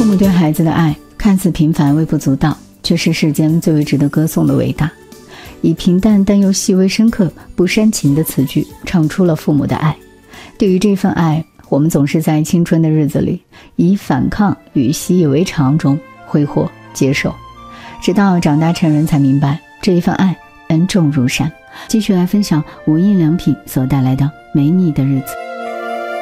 母对孩子的爱看似平凡微不足道，却是世间最为值得歌颂的伟大。以平淡但又细微深刻、不煽情的词句唱出了父母的爱。对于这份爱，我们总是在青春的日子里以反抗与习以为常中挥霍接受，直到长大成人才明白这一份爱恩重如山。继续来分享无印良品所带来的没你的日子。